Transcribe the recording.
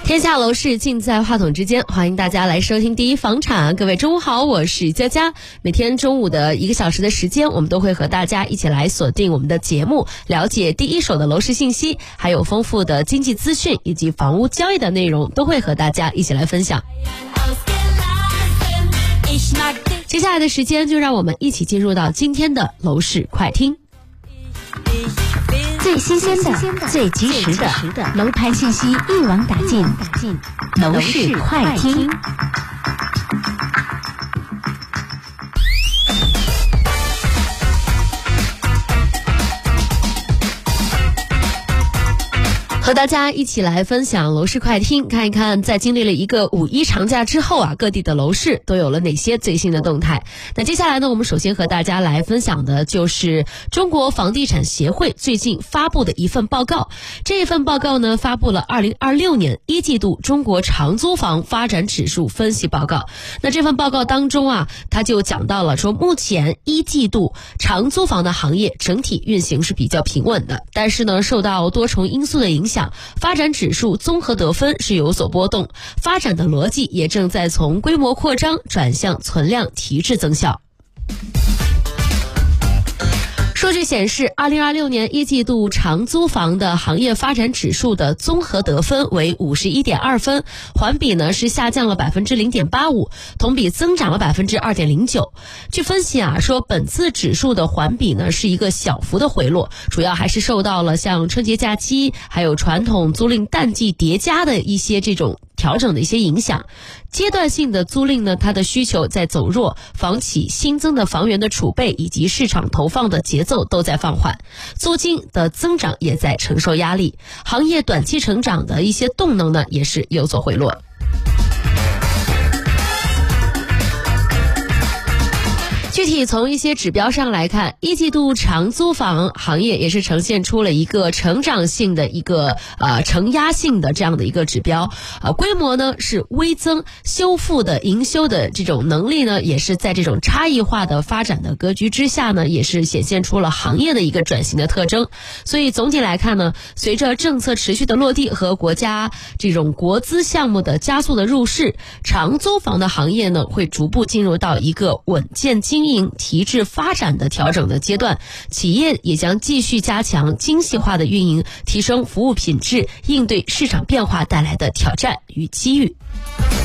天下楼市尽在话筒之间，欢迎大家来收听第一房产。各位中午好，我是佳佳。每天中午的1个小时的时间，我们都会和大家一起来锁定我们的节目，了解第一手的楼市信息，还有丰富的经济资讯以及房屋交易的内容，都会和大家一起来分享。接下来的时间，就让我们一起进入到今天的楼市快听。 最新鲜的、最及时的楼盘信息一网打尽，楼市快听。 和大家一起来分享楼市快听，看一看在经历了一个5·1长假之后各地的楼市都有了哪些最新的动态。那接下来呢，我们首先和大家来分享的就是中国房地产协会最近发布的一份报告。这一份报告呢，发布了2026年1季度中国长租房发展指数分析报告。那这份报告当中它就讲到了说，目前1季度长租房的行业整体运行是比较平稳的，但是呢，受到多重因素的影响，发展指数综合得分是有所波动，发展的逻辑也正在从规模扩张转向存量提质增效。数据显示，2026年1季度长租房的行业发展指数的综合得分为51.2分，环比呢是下降了0.85%，同比增长了2.09%。据分析说本次指数的环比呢是一个小幅的回落，主要还是受到了像春节假期还有传统租赁淡季叠加的一些这种调整的一些影响。阶段性的租赁呢，它的需求在走弱，房企新增的房源的储备以及市场投放的节奏都在放缓，租金的增长也在承受压力，行业短期成长的一些动能呢也是有所回落。具体从一些指标上来看，1季度长租房行业也是呈现出了一个成长性的一个承压性的这样的一个指标，规模呢是微增，修复的营修的这种能力呢也是在这种差异化的发展的格局之下呢，也是显现出了行业的一个转型的特征。所以总体来看呢，随着政策持续的落地和国家这种国资项目的加速的入市，长租房的行业呢会逐步进入到一个稳健经营提质发展的调整的阶段，企业也将继续加强精细化的运营，提升服务品质，应对市场变化带来的挑战与机遇。